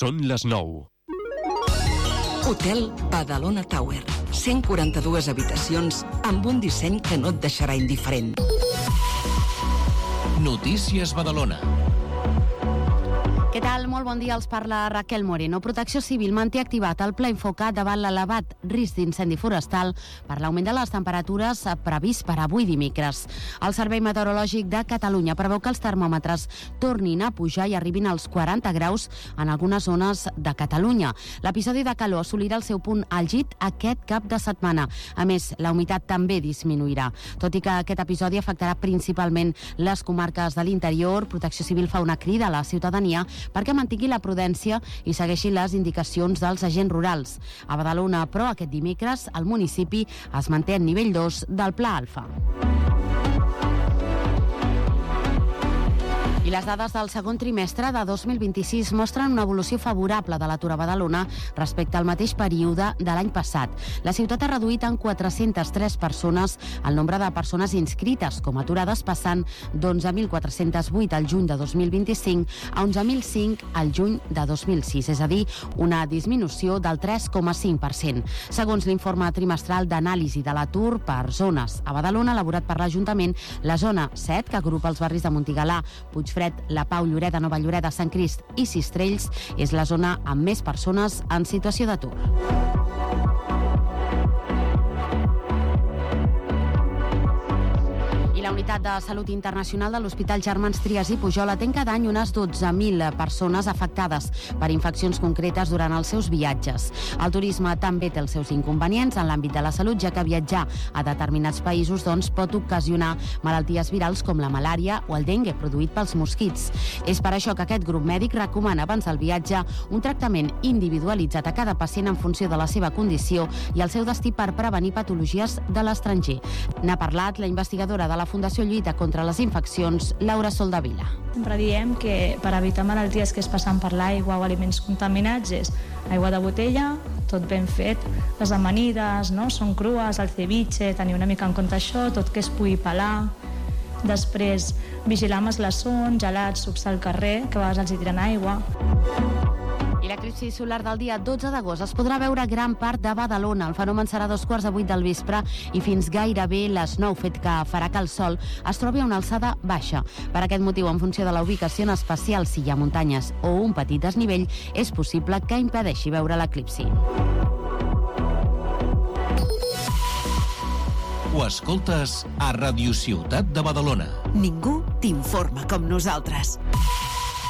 Són les 9. Hotel Badalona Tower. 142 habitacions amb un disseny que no et deixarà indiferent. Notícies Badalona. Què tal? Molt bon dia, els parla Raquel Moreno. Protecció Civil manté activat el pla Infocat davant l'elevat risc d'incendi forestal per l'augment de les temperatures previst per avui dimecres. El Servei Meteorològic de Catalunya preveu que els termòmetres tornin a pujar i arribin als 40 graus en algunes zones de Catalunya. L'episodi de calor assolirà el seu punt àlgid aquest cap de setmana. A més, la humitat també disminuirà. Tot i que aquest episodi afectarà principalment les comarques de l'interior, Protecció Civil fa una crida a la ciutadania perquè mantingui la prudència i segueixi les indicacions dels agents rurals. A Badalona, però, aquest dimecres, el municipi es manté en nivell 2 del Pla Alfa. I les dades del segon trimestre de 2026 mostren una evolució favorable de l'atur a Badalona respecte al mateix període de l'any passat. La ciutat ha reduït en 403 persones el nombre de persones inscrites com a aturades, passant d'11.408 al juny de 2025 a 11.005 al juny de 2006, és a dir, una disminució del 3,5%. Segons l'informe trimestral d'anàlisi de l'atur per zones a Badalona, elaborat per l'Ajuntament, la zona 7, que agrupa els barris de Montigalà, Puigfred, La Pau, Lloreda, Nova Lloreda, Sant Crist i Sistrells, és la zona amb més persones en situació d'atur. La Unitat de Salut Internacional de l'Hospital Germans Trias i Pujol atén cada any unes 12.000 persones afectades per infeccions concretes durant els seus viatges. El turisme també té els seus inconvenients en l'àmbit de la salut, ja que viatjar a determinats països pot ocasionar malalties virals com la malària o el dengue produït pels mosquits. És per això que aquest grup mèdic recomana abans del viatge un tractament individualitzat a cada pacient en funció de la seva condició i el seu destí per prevenir patologies de l'estranger. N'ha parlat la investigadora de la Fundació Lluita contra les Infeccions, Laura Soldavila. Sempre diem que per evitar malalties que es passen per l'aigua o aliments contaminats és aigua de botella, tot ben fet, les amanides, no? Són crues, el ceviche, tenir una mica en compte això, tot que es pugui pelar. Després, vigilar amb els glaçons, gelats, sucs al carrer, que a vegades els hi tiren aigua. I l'eclipsi solar del dia 12 d'agost es podrà veure gran part de Badalona. El fenomen serà a 7:15 del vespre i fins gairebé les 9, fet que farà que el sol es trobi a una alçada baixa. Per aquest motiu, en funció de la ubicació en especial, si hi ha muntanyes o un petit desnivell, és possible que impedeixi veure l'eclipsi. Ho escoltes a Radio Ciutat de Badalona. Ningú t'informa com nosaltres.